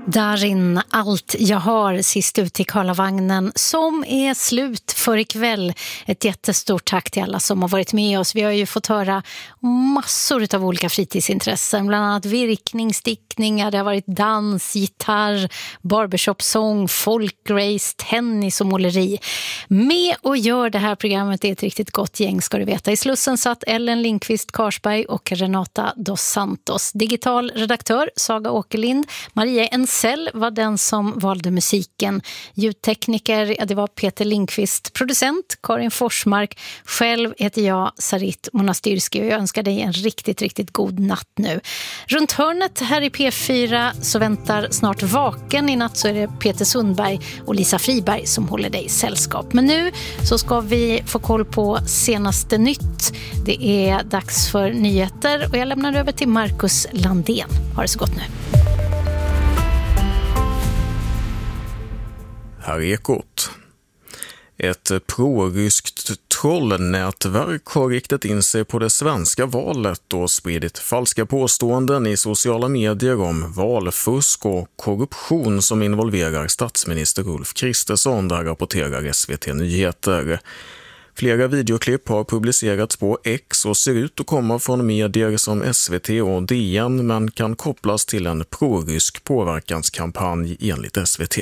Darin, allt jag har, sist ut i Karlavagnen som är slut för ikväll. Ett jättestort tack till alla som har varit med oss. Vi har ju fått höra massor av olika fritidsintressen, bland annat virkning, stickningar, det har varit dans, gitarr, barbershop-sång, folkrace, tennis och måleri. Med och gör det här programmet är ett riktigt gott gäng, ska du veta. I Slussen satt Ellen Lindqvist Karsberg och Renata dos Santos. Digital redaktör Saga Åkerlind, Maria Ensell var den som valde musiken. Ljudtekniker, ja, det var Peter Lindqvist. Producent Karin Forsmark. Själv heter jag Sarit Monastyrski och jag önskar dig en riktigt, riktigt god natt nu. Runt hörnet här i P4 så väntar snart Vaken. I natt så är det Peter Sundberg och Lisa Friberg som håller dig sällskap. Men nu så ska vi få koll på senaste nytt. Det är dags för nyheter och jag lämnar över till Marcus Landén. Ha det så gott nu. Här är Ekot. Ett proryskt trollnätverk har riktat in sig på det svenska valet och spridit falska påståenden i sociala medier om valfusk och korruption som involverar statsminister Ulf Kristersson, där rapporterar SVT Nyheter. Flera videoklipp har publicerats på X och ser ut att komma från medier som SVT och DN men kan kopplas till en prorysk påverkanskampanj enligt SVT.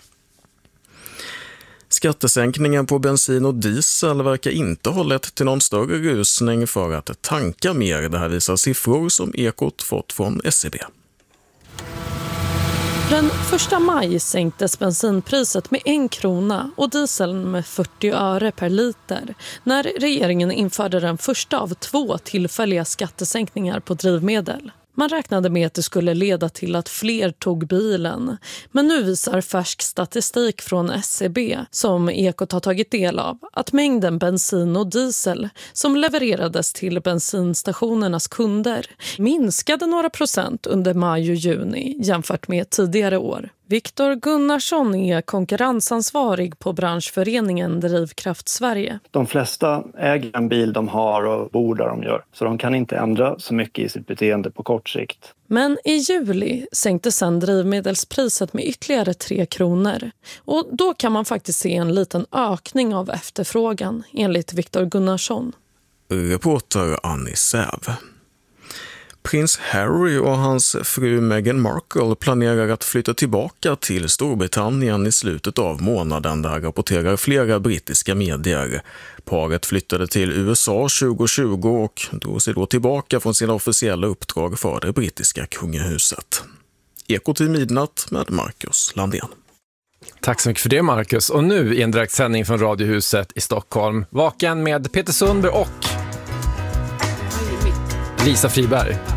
Skattesänkningen på bensin och diesel verkar inte ha lett till någon större rusning för att tanka mer. Det här visar siffror som Ekot fått från SCB. Den 1 maj sänktes bensinpriset med 1 krona och dieseln med 40 öre per liter när regeringen införde den första av 2 tillfälliga skattesänkningar på drivmedel. Man räknade med att det skulle leda till att fler tog bilen. Men nu visar färsk statistik från SCB, som Ekot har tagit del av, att mängden bensin och diesel som levererades till bensinstationernas kunder minskade några procent under maj och juni jämfört med tidigare år. Viktor Gunnarsson är konkurrensansvarig på branschföreningen Drivkraft Sverige. De flesta äger en bil de har och bor där de gör, så de kan inte ändra så mycket i sitt beteende på kort sikt. Men i juli sänkte sedan drivmedelspriset med ytterligare 3 kronor. Och då kan man faktiskt se en liten ökning av efterfrågan, enligt Viktor Gunnarsson. Reporter Annie Säv. Prins Harry och hans fru Meghan Markle planerar att flytta tillbaka till Storbritannien i slutet av månaden, där rapporterar flera brittiska medier. Paret flyttade till USA 2020 och drog sig då tillbaka från sina officiella uppdrag för det brittiska kungahuset. Ekot i midnatt med Marcus Landén. Tack så mycket för det, Marcus. Och nu i en direktsändning från Radiohuset i Stockholm. Vaken med Peter Sundberg och Lisa Friberg.